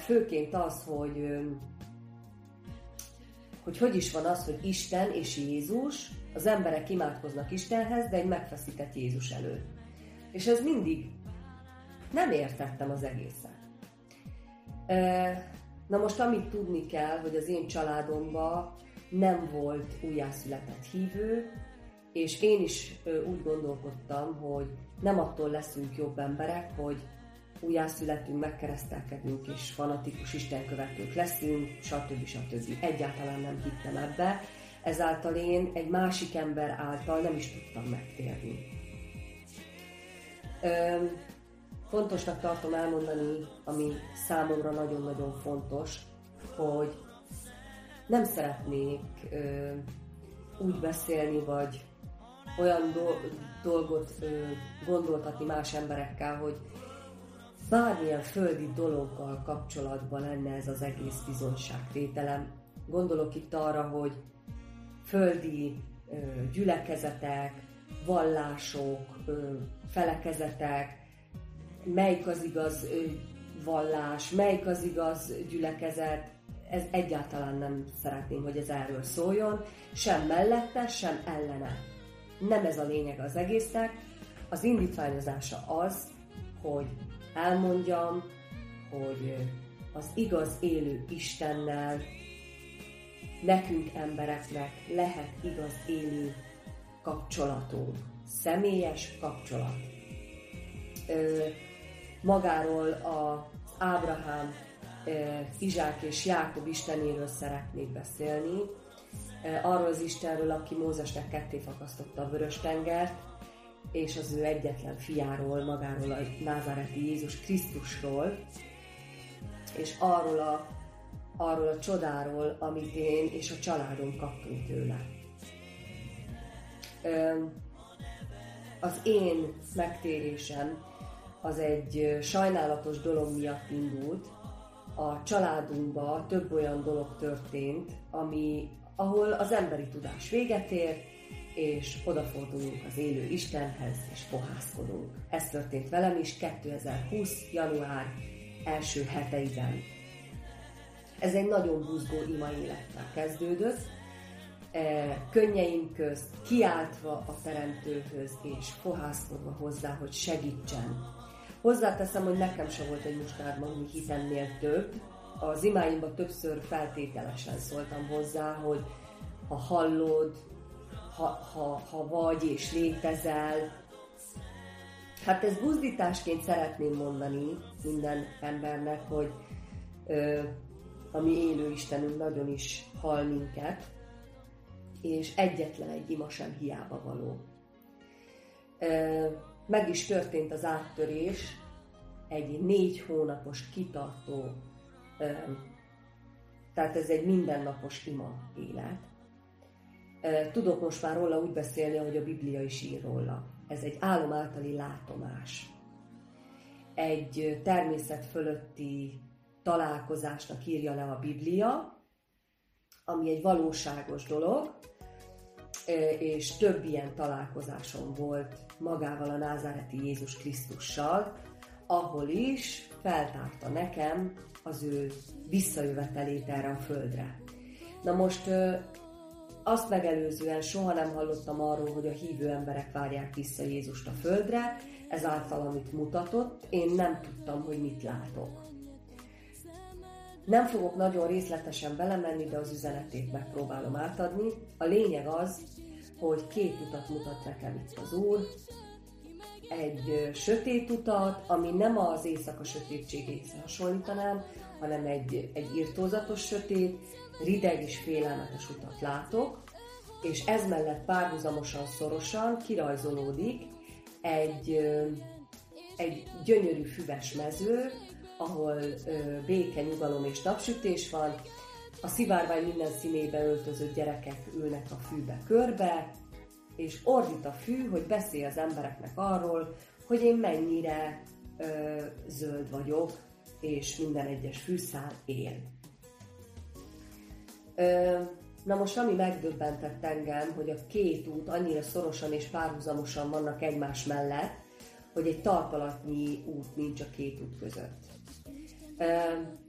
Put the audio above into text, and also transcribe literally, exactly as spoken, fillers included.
főként az, hogy hogy hogy is van az, hogy Isten és Jézus, az emberek imádkoznak Istenhez, de egy megfeszített Jézus előtt. És ez mindig nem értettem az egészet. Na most amit tudni kell, hogy az én családomban nem volt újjászületett hívő, és én is úgy gondolkodtam, hogy nem attól leszünk jobb emberek, hogy újjászületünk, megkeresztelkedünk és fanatikus istenkövetők leszünk, stb. stb. Egyáltalán nem hittem ebbe, ezáltal én egy másik ember által nem is tudtam megtérni. Fontosnak tartom elmondani, ami számomra nagyon-nagyon fontos, hogy nem szeretnék ö, úgy beszélni, vagy olyan do- dolgot ö, gondoltatni más emberekkel, hogy bármilyen földi dologgal kapcsolatban lenne ez az egész bizonyságtételem. Gondolok itt arra, hogy földi ö, gyülekezetek, vallások, ö, felekezetek, melyik az igaz ö, vallás, melyik az igaz gyülekezet, ez egyáltalán nem szeretném, hogy ez erről szóljon, sem mellette, sem ellene. Nem ez a lényeg az egésznek. Az indítványozása az, hogy elmondjam, hogy az igaz élő Istennel nekünk embereknek lehet igaz élő kapcsolatunk, személyes kapcsolat. Magáról az Ábrahám, Izsák és Jákob Istenéről szeretnék beszélni, arról az Istenről, aki Mózesnek ketté fakasztotta a Vörös-tengert, és az ő egyetlen fiáról, magáról a názáreti Jézus Krisztusról, és arról a, arról a csodáról, amit én és a családom kaptunk tőle. Az én megtérésem az egy sajnálatos dolog miatt indult. A családunkban több olyan dolog történt, ami, ahol az emberi tudás véget ér, és odafordulunk az élő Istenhez, és fohászkodunk. Ez történt velem is kétezer-húsz. január első heteiben. Ez egy nagyon buzgó ima élettel kezdődött, könnyeim közt kiáltva a Teremtőhöz, és fohászkodva hozzá, hogy segítsen. Hozzáteszem, hogy nekem sem volt egy muskátmagú hitemnél több. Az imáimban többször feltételesen szóltam hozzá, hogy ha hallod, ha, ha, ha vagy és létezel. Hát ez buzdításként szeretném mondani minden embernek, hogy ö, a mi élő Istenünk nagyon is hall minket, és egyetlen egy ima sem hiába való. Ö, meg is történt az áttörés, egy négy hónapos kitartó, ö, tehát ez egy mindennapos ima élet. Ö, tudok most már róla úgy beszélni, ahogy a Biblia is ír róla. Ez egy álom általi látomás. Egy természet fölötti találkozásnak írja le a Biblia, ami egy valóságos dolog, és több ilyen találkozásom volt magával a názáreti Jézus Krisztussal, ahol is feltárta nekem az ő visszajövetelét erre a földre. Na most azt megelőzően soha nem hallottam arról, hogy a hívő emberek várják vissza Jézust a földre, ezáltal, amit mutatott, én nem tudtam, hogy mit látok. Nem fogok nagyon részletesen belemenni, de az üzenetét megpróbálom átadni. A lényeg az, hogy két utat mutat nekem itt az Úr. Egy sötét utat, ami nem az éjszaka sötétségéhez hasonlítanám, hanem egy, egy irtózatos sötét, rideg és félelmetes utat látok, és ez mellett párhuzamosan, szorosan kirajzolódik egy, egy gyönyörű füves mező, ahol béke, nyugalom és napsütés van, a szivárvány minden színébe öltözött gyerekek ülnek a fűbe körbe, és ordít a fű, hogy beszél az embereknek arról, hogy én mennyire ö, zöld vagyok, és minden egyes fűszál él. Ö, na most ami megdöbbentett engem, hogy a két út annyira szorosan és párhuzamosan vannak egymás mellett, hogy egy talpalatnyi út nincs a két út között.